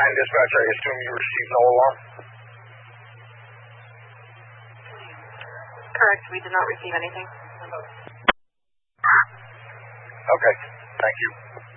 Dispatch, I assume you received no alarm? Correct. We did not receive anything. Okay. Thank you.